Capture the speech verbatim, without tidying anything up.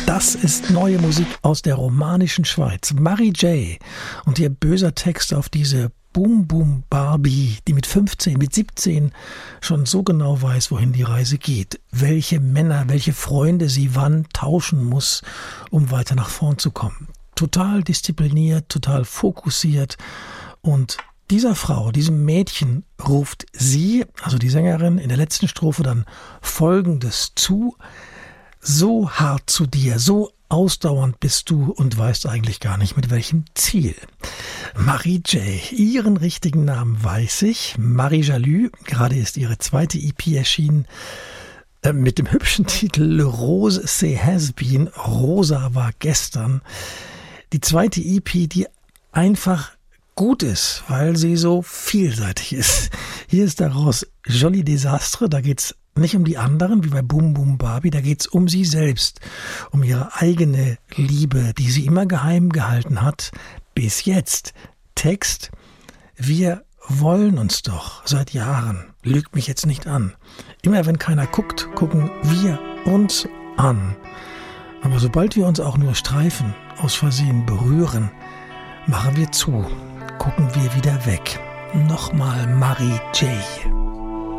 Das ist neue Musik aus der romanischen Schweiz. Marie J. und ihr böser Text auf diese Boom Boom Barbie, die mit fünfzehn, mit siebzehn schon so genau weiß, wohin die Reise geht. Welche Männer, welche Freunde sie wann tauschen muss, um weiter nach vorn zu kommen. Total diszipliniert, total fokussiert. Und dieser Frau, diesem Mädchen ruft sie, also die Sängerin, in der letzten Strophe dann Folgendes zu: So hart zu dir, so ausdauernd bist du und weißt eigentlich gar nicht mit welchem Ziel. Marie J., ihren richtigen Namen weiß ich, Marie Jalus, gerade ist ihre zweite E P erschienen, äh, mit dem hübschen Titel Le Rose c'est has been, Rosa war gestern. Die zweite E P, die einfach gut ist, weil sie so vielseitig ist. Hier ist daraus Joli Desastre, da geht's nicht um die anderen, wie bei Boom Boom Barbie, da geht's um sie selbst, um ihre eigene Liebe, die sie immer geheim gehalten hat, bis jetzt. Text: Wir wollen uns doch seit Jahren, lügt mich jetzt nicht an. Immer wenn keiner guckt, gucken wir uns an. Aber sobald wir uns auch nur streifen, aus Versehen berühren, machen wir zu, gucken wir wieder weg. Nochmal Marie J.